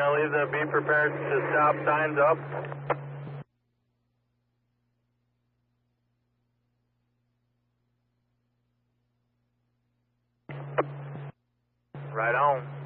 I'll leave the be prepared to stop signs up. Right on.